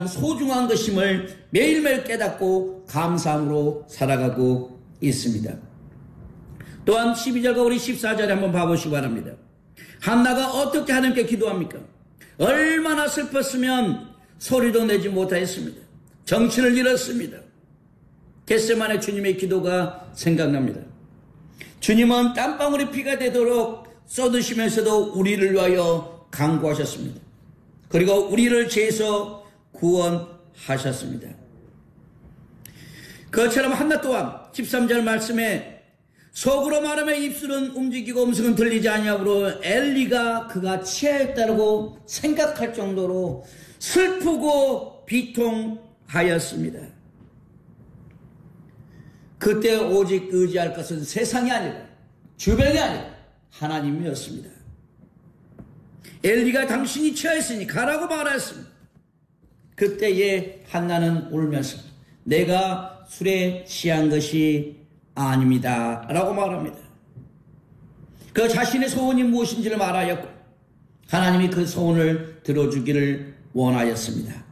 소중한 것임을 매일매일 깨닫고 감사함으로 살아가고 있습니다. 또한 12절과 우리 14절에 한번 봐보시기 바랍니다. 한나가 어떻게 하나님께 기도합니까? 얼마나 슬펐으면 소리도 내지 못하였습니다. 정신을 잃었습니다. 겟세마네 주님의 기도가 생각납니다. 주님은 땀방울이 피가 되도록 쏟으시면서도 우리를 위하여 간구하셨습니다. 그리고 우리를 죄에서 구원하셨습니다. 그것처럼 한나 또한 13절 말씀에 속으로 말하며 입술은 움직이고 음성은 들리지 아니하므로 엘리가 그가 취하였다고 생각할 정도로 슬프고 비통하였습니다. 그때 오직 의지할 것은 세상이 아니라 주변이 아니라 하나님이었습니다. 엘리가 당신이 취하였으니 가라고 말하였습니다. 그때에 한나는 울면서 내가 술에 취한 것이 아닙니다 라고 말합니다. 그 자신의 소원이 무엇인지를 말하였고 하나님이 그 소원을 들어주기를 원하였습니다.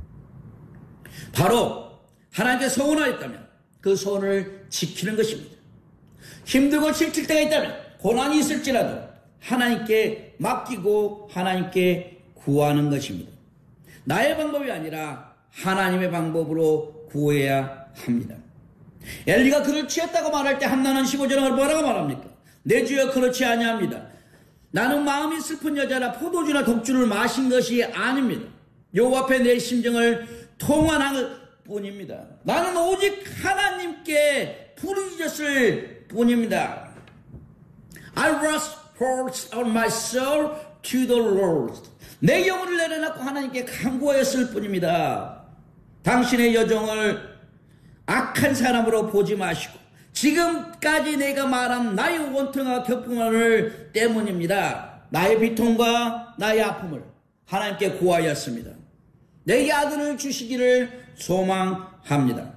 바로 하나님께 소원하였다면 그 소원을 지키는 것입니다. 힘들고 지칠 때가 있다면 고난이 있을지라도 하나님께 맡기고 하나님께 구하는 것입니다. 나의 방법이 아니라 하나님의 방법으로 구해야 합니다. 엘리가 그를 취했다고 말할 때 한나는 15절에 뭐라고 말합니까? 내 주여 그렇지 아니합니다. 나는 마음이 슬픈 여자라 포도주나 독주를 마신 것이 아닙니다. 여호와 앞에 내 심정을 통한할 뿐입니다. 나는 오직 하나님께 부르짖었을 뿐입니다. I was poured out my soul to the Lord. 내 영혼을 내려놓고 하나님께 간구하였을 뿐입니다. 당신의 여정을 악한 사람으로 보지 마시고 지금까지 내가 말한 나의 원통과 격분을 때문입니다. 나의 비통과 나의 아픔을 하나님께 구하였습니다. 내게 아들을 주시기를 소망합니다.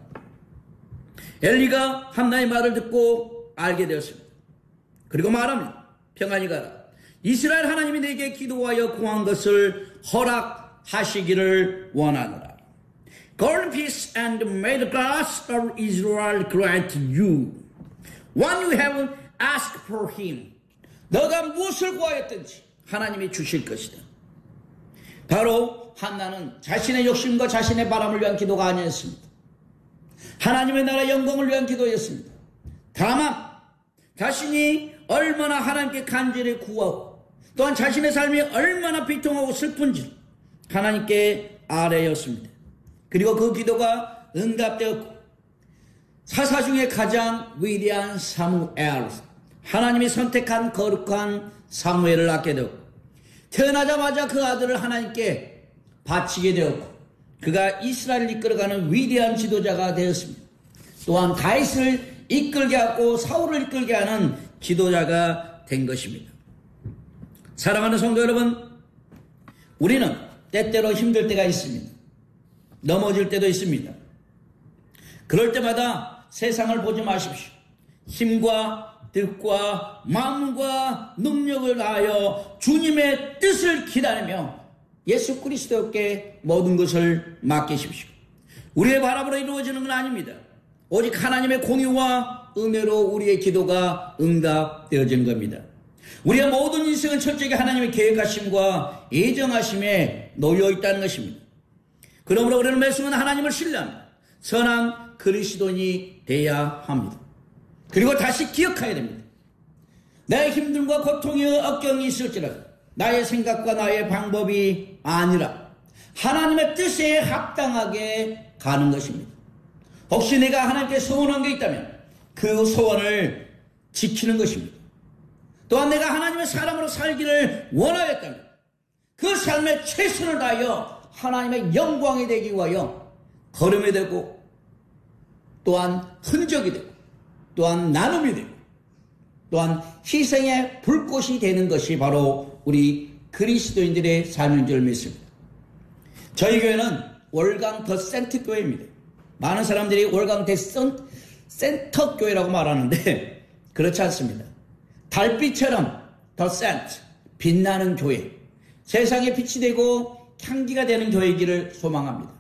엘리가 한나의 말을 듣고 알게 되었습니다. 그리고 말합니다. 평안히 가라. 이스라엘 하나님이 내게 기도하여 구한 것을 허락하시기를 원하노라. God peace and may the God of Israel grant you what you have asked for him. 너가 무엇을 구하였든지 하나님이 주실 것이다. 바로 한나는 자신의 욕심과 자신의 바람을 위한 기도가 아니었습니다. 하나님의 나라 영광을 위한 기도였습니다. 다만 자신이 얼마나 하나님께 간절히 구하고 또한 자신의 삶이 얼마나 비통하고 슬픈지 하나님께 아뢰었습니다. 그리고 그 기도가 응답되었고 사사 중에 가장 위대한 사무엘, 하나님이 선택한 거룩한 사무엘을 낳게 되었고 태어나자마자 그 아들을 하나님께 바치게 되었고 그가 이스라엘을 이끌어가는 위대한 지도자가 되었습니다. 또한 다윗을 이끌게 하고 사울을 이끌게 하는 지도자가 된 것입니다. 사랑하는 성도 여러분, 우리는 때때로 힘들 때가 있습니다. 넘어질 때도 있습니다. 그럴 때마다 세상을 보지 마십시오. 힘과 뜻과 마음과 능력을 다하여 주님의 뜻을 기다리며 예수 그리스도께 모든 것을 맡기십시오. 우리의 바람으로 이루어지는 건 아닙니다. 오직 하나님의 공의와 은혜로 우리의 기도가 응답되어진 겁니다. 우리의 모든 인생은 철저하게 하나님의 계획하심과 예정하심에 놓여 있다는 것입니다. 그러므로 우리는 매 순간 하나님을 신뢰하며 선한 그리스도인이 되어야 합니다. 그리고 다시 기억해야 됩니다. 내 힘듦과 고통이 억경이 있을지라도 나의 생각과 나의 방법이 아니라 하나님의 뜻에 합당하게 가는 것입니다. 혹시 내가 하나님께 소원한 게 있다면 그 소원을 지키는 것입니다. 또한 내가 하나님의 사람으로 살기를 원하였다면 그 삶에 최선을 다하여 하나님의 영광이 되기 위하여 걸음이 되고 또한 흔적이 되고 또한 나눔이 되고 또한 희생의 불꽃이 되는 것이 바로 우리 그리스도인들의 삶인 줄 믿습니다. 저희 교회는 월강 더 센트 교회입니다. 많은 사람들이 월강 더 센터 교회라고 말하는데 그렇지 않습니다. 달빛처럼 더 센트, 빛나는 교회, 세상에 빛이 되고 향기가 되는 교회이기를 소망합니다.